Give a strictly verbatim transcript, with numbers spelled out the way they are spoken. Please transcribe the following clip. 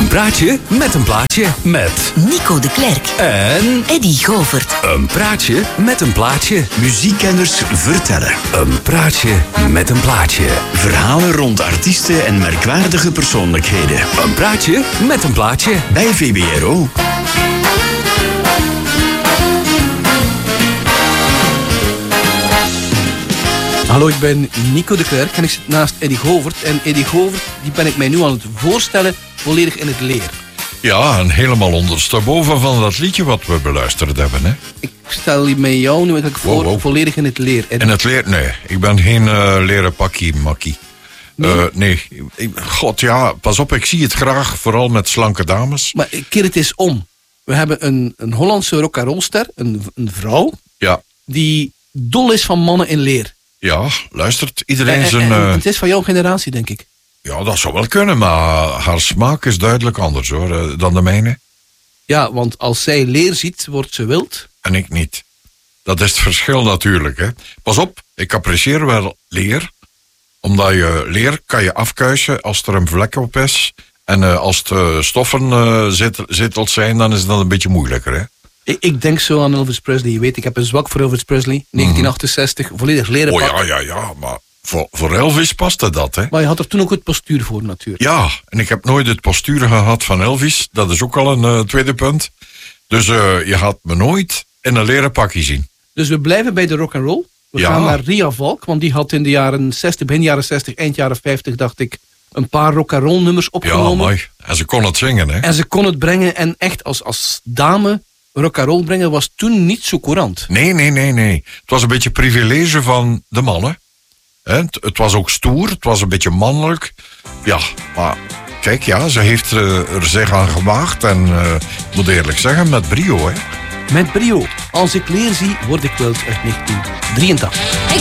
Een praatje met een plaatje met Nico de Klerk en Eddy Govert. een praatje met een plaatje. Muziekkenners vertellen. Een praatje met een plaatje. Verhalen rond artiesten en merkwaardige persoonlijkheden. Een praatje met een plaatje. Bij V B R O. Hallo, ik ben Nico de Klerk en ik zit naast Eddy Govert. En Eddy Govert, die ben ik mij nu aan het voorstellen, volledig in het leer. Ja, en helemaal ondersteboven van dat liedje wat we beluisterd hebben. Hè? Ik stel je mij jou nu eigenlijk voor, Wow, wow. volledig in het leer. Eddy. En het leert, nee, ik ben geen uh, leren pakkie makkie. Nee? Uh, nee, ik, god ja, pas op, ik zie het graag, vooral met slanke dames. Maar keer het eens om. We hebben een, een Hollandse rock-and-rollster, een, een vrouw, Ja, die dol is van mannen in leer. ja, luistert, iedereen En- zijn... en- en uh, het is van jouw generatie, denk ik. ja, dat zou wel kunnen, maar haar smaak is duidelijk anders hoor, uh, dan de mijne. Ja, want als zij leer ziet, wordt ze wild. En ik niet. Dat is het verschil natuurlijk. Hè. Pas op, ik apprecieer wel leer. Omdat je leer kan je afkuisen als er een vlek op is. En uh, als de stoffen uh, zit, zitteld zijn, dan is het dan een beetje moeilijker. Hè. Ik, ik denk zo aan Elvis Presley. Je weet, ik heb een zwak voor Elvis Presley. negentien achtenzestig, volledig leren Oh pak. ja, ja, ja, maar voor, voor Elvis paste dat. Hè. Maar je had er toen ook het postuur voor, natuurlijk. Ja, en ik heb nooit het postuur gehad van Elvis. Dat is ook al een uh, tweede punt. Dus uh, je gaat me nooit in een leren pakje zien. Dus we blijven bij de rock'n'roll. We Ja. gaan naar Ria Valk, want die had in de jaren zestig, begin jaren zestig, eind jaren vijftig, dacht ik, een paar rock'n'roll nummers Ja, opgenomen. mooi. En ze kon het zingen, hè. En ze kon het brengen en echt als, als dame rock'n'roll brengen was toen niet zo courant. Nee, nee, nee, nee. Het was een beetje privilege van de mannen. Hè, Het, het was ook stoer, het was een beetje mannelijk. Ja, maar kijk, ja, ze heeft uh, er zich aan gewaagd. En uh, ik moet eerlijk zeggen, met brio, hè. Met brio. Als ik leer zie, word ik wild uit negentien drieëntachtig. Ik